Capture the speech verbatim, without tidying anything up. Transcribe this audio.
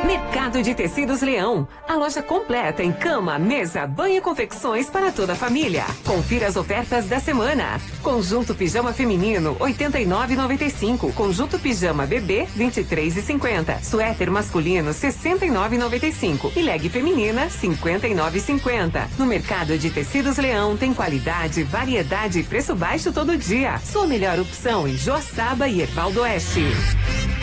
Mercado de Tecidos Leão, a loja completa em cama, mesa, banho e confecções para toda a família. Confira as ofertas da semana. Conjunto pijama feminino, oitenta e nove reais e noventa e cinco centavos. Conjunto pijama bebê, vinte e três reais e cinquenta centavos. Suéter masculino, sessenta e nove reais e noventa e cinco centavos. E leg feminina, cinquenta e nove reais e cinquenta centavos. No Mercado de Tecidos Leão tem qualidade, variedade e preço baixo todo dia. Sua melhor opção em Joaçaba e Erval do Oeste.